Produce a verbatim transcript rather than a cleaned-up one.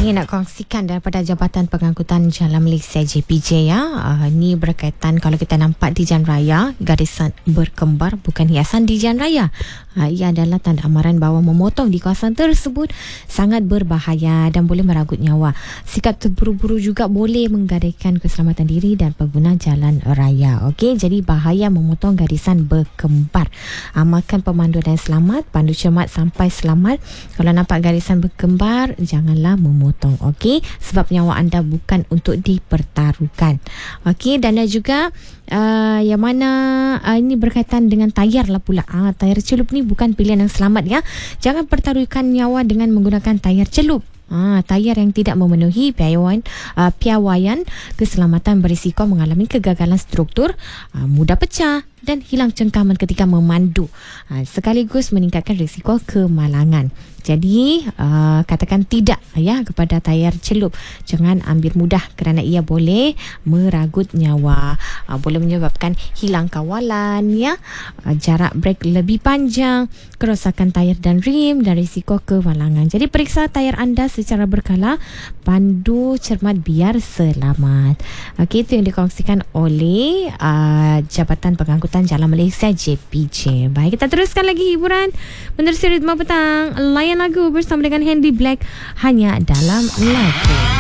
Ni nak kongsikan daripada Jabatan Pengangkutan Jalan Malaysia J P J ya. Uh, ni berkaitan kalau kita nampak di jalan raya garisan berkembar bukan hiasan di jalan raya. Uh, ia adalah tanda amaran bahawa memotong di kawasan tersebut sangat berbahaya dan boleh meragut nyawa. Sikap terburu-buru juga boleh menggadaikan keselamatan diri dan pengguna jalan raya. Okey, jadi bahaya memotong garisan berkembar. Amalkan pemanduan yang selamat, pandu cermat sampai selamat. Kalau nampak garisan berkembar, janganlah memotong. Okey, sebab nyawa anda bukan untuk dipertaruhkan. Okey, dan juga uh, yang mana uh, ini berkaitan dengan tayar lah pula. Ah, tayar celup ni bukan pilihan yang selamat ya. Jangan pertaruhkan nyawa dengan menggunakan tayar celup. Ah, tayar yang tidak memenuhi piawaian, uh, piawaian keselamatan berisiko mengalami kegagalan struktur, uh, mudah pecah dan hilang cengkaman ketika memandu, uh, sekaligus meningkatkan risiko kemalangan. Jadi uh, katakan tidak ya kepada tayar celup. Jangan ambil mudah kerana ia boleh meragut nyawa, uh, boleh menyebabkan hilang kawalan ya, uh, jarak brek lebih panjang, kerosakan tayar dan rim dan risiko kemalangan. Jadi periksa tayar anda secara berkala, pandu cermat biar selamat. Okey, itu yang dikongsikan oleh uh, Jabatan Pengangkutan Jalan Malaysia J P J. Baik, kita teruskan lagi hiburan menerusi ritme petang. Layan lagu bersama dengan Handy Black hanya dalam lagu.